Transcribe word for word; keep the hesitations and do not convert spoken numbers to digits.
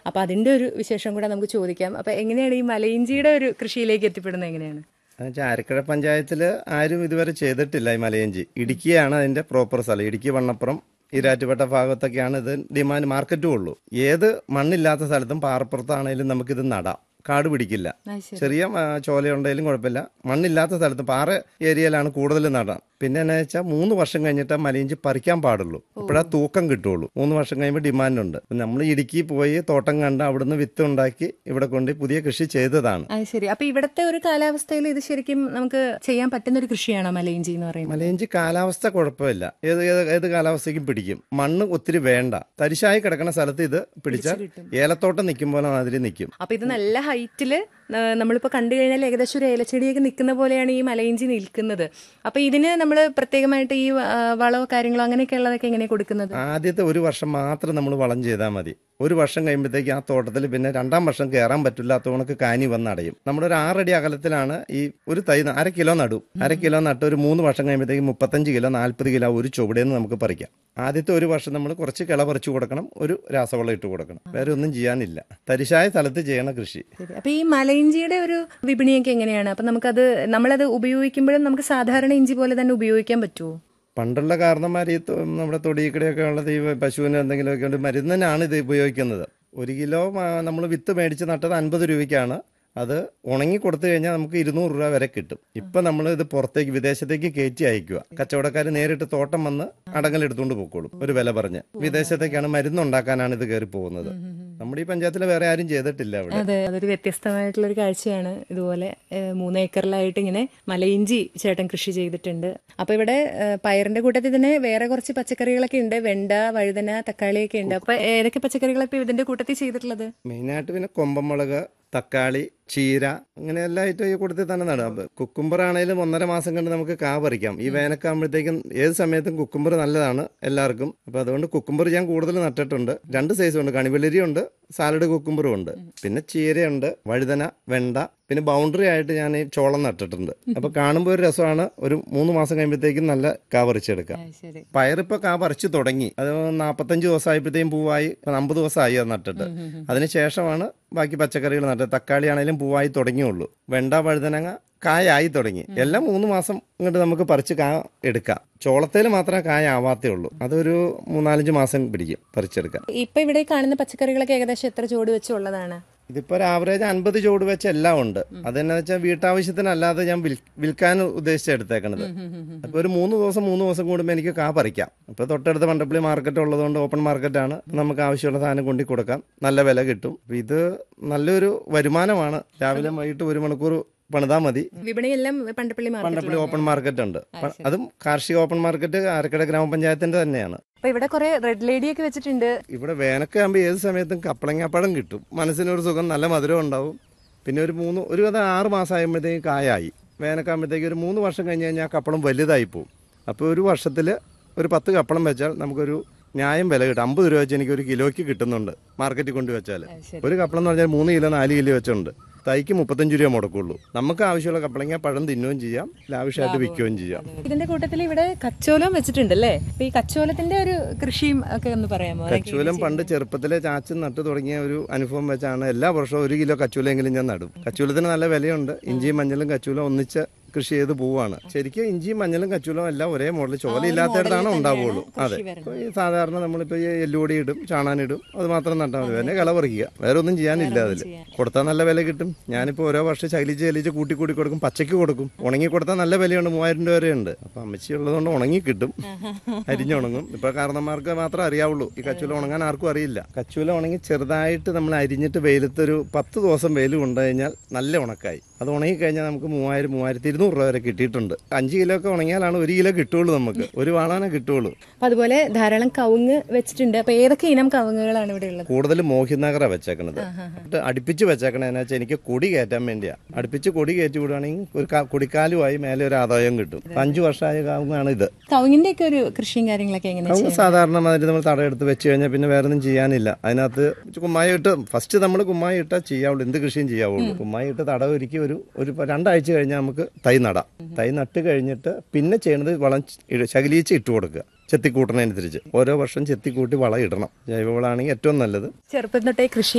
അപ്പോൾ അതിൻ്റെ ഒരു വിശേഷം കൂടെ നമുക്ക് ചോദിക്കാം. അപ്പോൾ എങ്ങനെയാണ് ഈ മലയിഞ്ചിയുടെ ഒരു കൃഷിയിലേക്ക് എത്തിപ്പെടുന്നത് എങ്ങനെയാണ്? എന്നുവെച്ചാൽ അരക്കഴ പഞ്ചായത്തിൽ ആരും ഇതുവരെ ചെയ്തിട്ടില്ല ഈ മലയിഞ്ചി. ഇടുക്കിയാണ് അതിന്റെ പ്രോപ്പർ സ്ഥലം. ഇടുക്കി വണ്ണപ്പുറം ഈരാറ്റുപേട്ട ഭാഗത്തൊക്കെയാണ് ഇത് ഡിമാൻഡ് മാർക്കറ്റും ഉള്ളൂ. ഏത് മണ്ണില്ലാത്ത സ്ഥലത്തും പാറപ്പുറത്താണേലും നമുക്കിത് നടാം, കാട് പിടിക്കില്ല. ചെറിയ ചോലയുണ്ടെങ്കിലും കുഴപ്പമില്ല. മണ്ണില്ലാത്ത സ്ഥലത്ത് പാറ ഏരിയയിലാണ് കൂടുതൽ നടാം. പിന്നെ എന്നാ വെച്ചാൽ മൂന്ന് വർഷം കഴിഞ്ഞിട്ട് മലയിഞ്ചി പറിക്കാൻ പാടുള്ളൂ. അപ്പോഴാ തൂക്കം കിട്ടുള്ളൂ. മൂന്ന് വർഷം കഴിയുമ്പോൾ ഡിമാൻഡ് ഉണ്ട്. നമ്മൾ ഇടുക്കി പോയി തോട്ടം കണ്ട് അവിടുന്ന് വിത്ത് ഉണ്ടാക്കി ഇവിടെ കൊണ്ട് പുതിയ കൃഷി ചെയ്തതാണ്. ശരി. അപ്പൊ ഇവിടുത്തെ ഒരു കാലാവസ്ഥയിൽ ഇത് ശരിക്കും നമുക്ക് ചെയ്യാൻ പറ്റുന്ന ഒരു കൃഷിയാണോ മലയിഞ്ചി എന്ന് പറയുന്നത്? മലയിഞ്ചി കാലാവസ്ഥ കുഴപ്പമില്ല, ഏത് ഏത് കാലാവസ്ഥയ്ക്കും പിടിക്കും. മണ്ണ് ഒത്തിരി വേണ്ട. തരിശായി കിടക്കുന്ന സ്ഥലത്ത് ഇത് പിടിച്ചാൽ ഏലത്തോട്ടം നിൽക്കും പോലെ മാതിരി നിൽക്കും. അപ്പൊ ഇത് നല്ല ഹൈറ്റില് നമ്മളിപ്പോ കണ്ടു കഴിഞ്ഞാൽ ഏകദേശം ഒരു ഏലച്ചെടിയൊക്കെ നിൽക്കുന്ന പോലെയാണ് ഈ മലയിഞ്ചി നിൽക്കുന്നത്. അപ്പൊ ഇതിന് നമ്മൾ പ്രത്യേകമായിട്ട് ഈ വളമോ കാര്യങ്ങളോ അങ്ങനെയൊക്കെ ഉള്ളതൊക്കെ എങ്ങനെയാണ് കൊടുക്കുന്നത്? ആദ്യത്തെ ഒരു വർഷം മാത്രം നമ്മൾ വളം ചെയ്താൽ മതി. ഒരു വർഷം കഴിയുമ്പോഴത്തേക്ക് ആ തോട്ടത്തിൽ പിന്നെ രണ്ടാം വർഷം കയറാൻ പറ്റില്ലാത്തവണക്ക് കാനി വന്നടയും. നമ്മുടെ ഒരു ആറടി അകലത്തിലാണ് ഈ ഒരു തൈ അര കിലോ നടും. അര കിലോ നട്ട് ഒരു മൂന്ന് വർഷം കഴിയുമ്പോഴത്തേക്ക് മുപ്പത്തഞ്ച് കിലോ നാൽപ്പത് കിലോ ഒരു ചുവടേന്ന് നമുക്ക് പറിക്കാം. ആദ്യത്തെ ഒരു വർഷം നമ്മൾ കുറച്ച് കിള പറിച്ചു കൊടുക്കണം, ഒരു രാസവളം ഇട്ട് കൊടുക്കണം. വേറെ ഒന്നും ചെയ്യാനില്ല. തരിശായ സ്ഥലത്ത് ചെയ്യണ കൃഷി. അപ്പൊ ഈ മലയിഞ്ചിയുടെ ഒരു വിപണിയൊക്കെ എങ്ങനെയാണ്? അപ്പൊ നമുക്കത് നമ്മളത് ഉപയോഗിക്കുമ്പോഴും നമുക്ക് സാധാരണ ഇഞ്ചി പോലെ തന്നെ ഉപയോഗിക്കാൻ പറ്റുമോ? പണ്ടുള്ള കാരണന്മാർ ഈ നമ്മുടെ തൊടിയിക്കടയൊക്കെ ഉള്ളത് ഈ പശുവിന് എന്തെങ്കിലുമൊക്കെ ഉണ്ട് മരുന്നിനാണ് ഇത് ഉപയോഗിക്കുന്നത്. ഒരു കിലോ നമ്മൾ വിത്ത് മേടിച്ച് നട്ടത് അൻപത് രൂപയ്ക്കാണ്. അത് ഉണങ്ങി കൊടുത്തു കഴിഞ്ഞാൽ നമുക്ക് ഇരുന്നൂറ് രൂപ വരെ കിട്ടും. ഇപ്പൊ നമ്മൾ ഇത് പുറത്തേക്ക് വിദേശത്തേക്ക് കയറ്റി അയക്കുക. കച്ചവടക്കാർ നേരിട്ട് തോട്ടം വന്ന് അടങ്ങലെടുത്തുകൊണ്ട് പോയിക്കോളും ഒരു വില പറഞ്ഞ്. വിദേശത്തേക്കാണ് മരുന്നുണ്ടാക്കാനാണ് ഇത് കയറി പോകുന്നത്. നമ്മുടെ ഈ പഞ്ചായത്തിൽ വേറെ ആരും ചെയ്തിട്ടില്ല അവിടെ. അതെ, അതൊരു വ്യത്യസ്തമായിട്ടുള്ള ഒരു കാഴ്ചയാണ്. ഇതുപോലെ മൂന്ന് ഏക്കറിലായിട്ട് ഇങ്ങനെ മലയിഞ്ചി ചേട്ടൻ കൃഷി ചെയ്തിട്ടുണ്ട്. അപ്പൊ ഇവിടെ പയറിന്റെ കൂട്ടത്തിൽ തന്നെ വേറെ കുറച്ച് പച്ചക്കറികളൊക്കെ ഉണ്ട്. വെണ്ട, വഴുതന, തക്കാളിയൊക്കെ ഉണ്ട്. അപ്പൊ ഏതൊക്കെ പച്ചക്കറികളൊക്കെ ഇതിന്റെ കൂട്ടത്തിൽ ചെയ്തിട്ടുള്ളത്? മെയിനായിട്ട് പിന്നെ കൊമ്പമുളക്, തക്കാളി, ചീര, അങ്ങനെ എല്ലാ ഐറ്റം ഈ കൂട്ടത്തിൽ തന്നെ നടാം. കുക്കുംബർ ആണെങ്കിലും ഒന്നര മാസം കൊണ്ട് നമുക്ക് കാ പറിക്കാം. ഈ വേനൽക്കാകുമ്പോഴത്തേക്കും ഏത് സമയത്തും കുക്കുംബർ നല്ലതാണ് എല്ലാവർക്കും. അപ്പൊ അതുകൊണ്ട് കുക്കുംബർ ഞാൻ കൂടുതൽ നട്ടിട്ടുണ്ട്. രണ്ട് സൈസും ഉണ്ട്, കണിവെള്ളരി ഉണ്ട്, സാലഡ് കുക്കുംബറും ഉണ്ട്. പിന്നെ ചീരയുണ്ട്, വഴുതന, വെണ്ട, പിന്നെ ബൗണ്ടറി ആയിട്ട് ഞാൻ ഈ ചോളം നട്ടിട്ടുണ്ട്. അപ്പൊ കാണുമ്പോൾ ഒരു രസമാണ്. ഒരു മൂന്ന് മാസം കഴിയുമ്പോഴത്തേക്കും നല്ല കാ പറിച്ചെടുക്കാം. പയറിപ്പോ കാ പറിച്ചു തുടങ്ങി. അത് നാപ്പത്തഞ്ച് ദിവസം ആയപ്പോഴത്തേക്കും പൂവായി. അമ്പത് ദിവസമായി അത് നട്ടിട്ട്. അതിനുശേഷമാണ് ബാക്കി പച്ചക്കറികൾ നട്ടത്. തക്കാളി ആണെങ്കിലും പൂവായി തുടങ്ങിയുള്ളൂ. വെണ്ട, വഴുതനങ്ങ കായായി തുടങ്ങി. എല്ലാം മൂന്ന് മാസം ഇങ്ങോട്ട് നമുക്ക് പറിച്ച് കാ എടുക്കാം. ചോളത്തേൽ മാത്രമേ കായ ആവാത്തേ ഉള്ളൂ. അതൊരു മൂന്നാലഞ്ച് മാസം പിടിക്കും പറിച്ചെടുക്കാം. ഇപ്പൊ ഇവിടെ കാണുന്ന പച്ചക്കറികളൊക്കെ ഏകദേശം എത്ര ചുവട് വെച്ചുള്ളതാണ്? ഇതിപ്പോ ഒരു ആവറേജ് അൻപത് ചുവട് വെച്ച് എല്ലാം ഉണ്ട്. അതെന്നു വെച്ചാൽ വീട്ടാവശ്യത്തിനല്ലാതെ ഞാൻ വിൽക്കാൻ ഉദ്ദേശിച്ച് എടുത്തേക്കണത്. അപ്പൊ ഒരു മൂന്ന് ദിവസം മൂന്ന് ദിവസം കൂടുമ്പോൾ എനിക്ക് കാ പറിക്കാം. അപ്പൊ തൊട്ടടുത്ത് മണ്ടപ്പള്ളി മാർക്കറ്റ് ഉള്ളതുകൊണ്ട് ഓപ്പൺ മാർക്കറ്റാണ്. നമുക്ക് ആവശ്യമുള്ള സാധനം കൊണ്ടു കൊടുക്കാം, നല്ല വില കിട്ടും. ഇത് നല്ലൊരു വരുമാനമാണ്. രാവിലെ വൈകിട്ട് ഒരു മണിക്കൂർ പണിതാ മതി. വിപണിയെല്ലാം പണ്ടപ്പള്ളി പണ്ടപ്പള്ളി ഓപ്പൺ മാർക്കറ്റ് ഉണ്ട്. അതും കാർഷിക ഓപ്പൺ മാർക്കറ്റ് അരക്കട ഗ്രാമപഞ്ചായത്തിന്റെ തന്നെയാണ്. അപ്പൊ ഇവിടെ കുറെ റെഡ് ലേഡിയൊക്കെ വെച്ചിട്ടുണ്ട്. ഇവിടെ വേനൽക്കാകുമ്പോൾ ഏത് സമയത്തും കപ്പളങ്ങാപ്പഴം കിട്ടും. മനസ്സിനൊരു സുഖം, നല്ല മധുരം ഉണ്ടാവും. പിന്നെ ഒരു മൂന്ന് ഒരു കഥ ആറ് മാസം ആകുമ്പോഴത്തേക്ക് കായായി. വേനൽക്കാകുമ്പോഴത്തേക്ക് ഒരു മൂന്ന് വർഷം കഴിഞ്ഞ് കഴിഞ്ഞാൽ കപ്പളം വലുതായി പോകും. അപ്പോൾ ഒരു വർഷത്തിൽ ഒരു പത്ത് കപ്പളം വെച്ചാൽ നമുക്കൊരു ന്യായം വില കിട്ടും. അമ്പത് രൂപ വെച്ച് എനിക്ക് ഒരു കിലോയ്ക്ക് കിട്ടുന്നുണ്ട് മാർക്കറ്റിൽ കൊണ്ടുവച്ചാൽ. ഒരു കപ്പളം എന്ന് പറഞ്ഞാൽ മൂന്ന് കിലോ നാല് കിലോ വെച്ചുണ്ട്. തൈക്ക് മുപ്പത്തഞ്ച് രൂപ മുടക്കുള്ളൂ. നമുക്ക് ആവശ്യമുള്ള കപ്പളങ്ങ പഴം തിന്നുകയും ചെയ്യാം, ലാവിഷായിട്ട് വിൽക്കുകയും ചെയ്യാം. ഇതിന്റെ കൂട്ടത്തിൽ ഇവിടെ കച്ചോലം വെച്ചിട്ടുണ്ടല്ലേ? ഈ കച്ചോലത്തിന്റെ ഒരു കൃഷിയും ഒക്കെ ഒന്ന് പറയാമോ? കച്ചോലം പണ്ട് ചെറുപ്പത്തിലെ ചാച്ചൻ നട്ടു തുടങ്ങിയ ഒരു അനുഭവം വെച്ചാണ് എല്ലാ വർഷവും ഒരു കിലോ കച്ചോലെങ്കിലും ഞാൻ നടും. കച്ചോലത്തിന് നല്ല വിലയുണ്ട്. ഇഞ്ചിയും മഞ്ഞളും കച്ചോലം ഒന്നിച്ച് കൃഷി ചെയ്ത് പോവാണ്. ശരിക്കും ഇഞ്ചിയും മഞ്ഞളും കച്ചോലവും എല്ലാം ഒരേ മോഡൽ. ചോല ഇല്ലാത്തടത്താണ് ഉണ്ടാവുള്ളൂ. അതെ, ഈ സാധാരണ നമ്മളിപ്പോ ഈ എല്ലുപൊടി ഇടും, ചാണാനിടും, അത് മാത്രം നട്ടാൽ മതി. പിന്നെ കള പറിക്കുക, വേറെ ഒന്നും ചെയ്യാനില്ല. അതിൽ കൊടുത്താൽ നല്ല വില കിട്ടും. ഞാനിപ്പോ ഓരോ വർഷം ചലിച്ച് ചലിച്ച് കൂട്ടി കൂട്ടി കൊടുക്കും. പച്ചയ്ക്ക് കൊടുക്കും. ഉണങ്ങി കൊടുത്താൽ നല്ല വിലയുണ്ട്, മൂവായിരം രൂപ വരെ ഉണ്ട്. അപ്പൊ അമ്മച്ചി ഉള്ളതുകൊണ്ട് ഉണങ്ങി കിട്ടും, അരിഞ്ഞുണങ്ങും. ഇപ്പൊ കാരണന്മാർക്ക് മാത്രമേ അറിയാവുള്ളൂ. ഈ കച്ചൂല ഉണങ്ങാൻ ആർക്കും അറിയില്ല. കച്ചൂല ഉണങ്ങി ചെറുതായിട്ട് നമ്മൾ അരിഞ്ഞിട്ട് വെയിലത്തൊരു പത്ത് ദിവസം വെയിൽ കൊണ്ടു കഴിഞ്ഞാൽ നല്ല ഉണക്കായി. അത് ഉണങ്ങി കഴിഞ്ഞാൽ നമുക്ക് മൂവായിരം മൂവായിരത്തി ഇരുന്നൂറ് രൂപ വരെ കിട്ടിയിട്ടുണ്ട്. അഞ്ച് കിലോ ഒക്കെ ഉണങ്ങിയാലാണ് ഒരു കിലോ കിട്ടുള്ളൂ. നമുക്ക് ഒരു വാളാനെ കിട്ടുള്ളൂ. അതുപോലെ ധാരാളം കവുങ്ങ് വെച്ചിട്ടുണ്ട്. അപ്പൊ ഏതൊക്കെ ഇനം കവുങ്ങുകളാണ് ഇവിടെ ഉള്ളത്? കൂടുതൽ മോഹിനഗറ വെച്ചേക്കണത്. അടുപ്പിച്ച് വെച്ചേക്കണെന്ന് വെച്ചാൽ എനിക്ക് കൊടി കയറ്റാൻ വേണ്ടിയാ. അടുപ്പിച്ച് കൊടി കയറ്റി വിടുവാണെങ്കിൽ ഒരു കൊടിക്കാലുമായി മേലെ ഒരു ആദായം കിട്ടും. അഞ്ചു വർഷമായ കവുങ്ങാണ് ഇത്. കവുങ്ങിന്റെ ഒക്കെ ഒരു കൃഷിയും കാര്യങ്ങളൊക്കെ എങ്ങനെയാണ്? സാധാരണ മാതിരി നമ്മൾ തടയെടുത്ത് വെച്ച് കഴിഞ്ഞാൽ പിന്നെ വേറെ ഒന്നും ചെയ്യാനില്ല. അതിനകത്ത് കുമ്മായി ഇട്ട് ഫസ്റ്റ് നമ്മൾ കുമ്മായി ഇട്ടാൽ ചെയ്യാവുള്ളൂ. എന്ത് കൃഷിയും ചെയ്യാവുള്ളൂ. കുമ്മായി ഇട്ട് തട ഒരുക്കി ഒരു ഒരു രണ്ടാഴ്ച കഴിഞ്ഞാൽ നമുക്ക് തൈ നടാം. തൈ നട്ട് കഴിഞ്ഞിട്ട് പിന്നെ ചെയ്യണത് വളം ശകലീച്ച് ഇട്ട് കൊടുക്കുക. ചെത്തിക്കൂട്ടണനുസരിച്ച് ഓരോ വർഷം ചെത്തിക്കൂട്ടി വളം ഇടണം. ജൈവവളമാണെങ്കിൽ ഏറ്റവും നല്ലത്. ചെറുപ്പം തൊട്ടേ കൃഷി